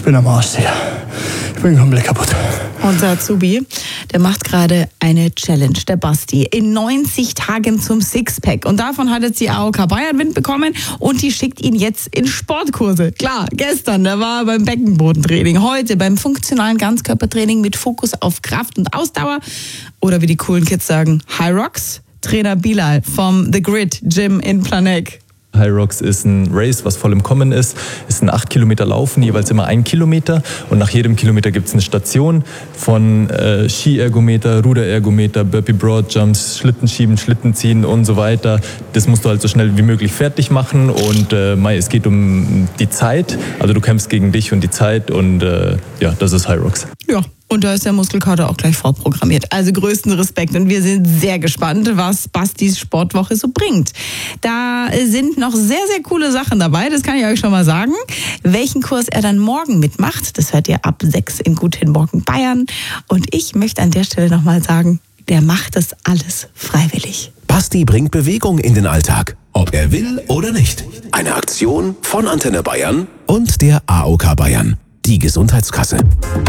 bin am Arsch, Digga. Ich bin komplett kaputt. Unser Azubi, der macht gerade eine Challenge, der Basti, in 90 Tagen zum Sixpack. Und davon hat jetzt die AOK Bayern Wind bekommen und die schickt ihn jetzt in Sportkurse. Klar, gestern, der war beim Beckenbodentraining, heute beim funktionalen Ganzkörpertraining mit Fokus auf Kraft und Ausdauer. Oder wie die coolen Kids sagen, High Rocks. Trainer Bilal vom The Grid Gym in Planegg. High Rocks ist ein Race, was voll im Kommen ist. Es sind 8 Kilometer Laufen, jeweils immer 1 Kilometer. Und nach jedem Kilometer gibt es eine Station von Skiergometer, Ruderergometer, Burpee Broad Jumps, Schlittenschieben, Schlittenziehen und so weiter. Das musst du halt so schnell wie möglich fertig machen. Und es geht um die Zeit. Also du kämpfst gegen dich und die Zeit. Und das ist High Rocks. Ja. Und da ist der Muskelkater auch gleich vorprogrammiert. Also größten Respekt. Und wir sind sehr gespannt, was Bastis Sportwoche so bringt. Da sind noch sehr, sehr coole Sachen dabei. Das kann ich euch schon mal sagen. Welchen Kurs er dann morgen mitmacht, das hört ihr ab 6 in Guten Morgen Bayern. Und ich möchte an der Stelle nochmal sagen, der macht das alles freiwillig. Basti bringt Bewegung in den Alltag. Ob er will oder nicht. Eine Aktion von Antenne Bayern und der AOK Bayern. Die Gesundheitskasse.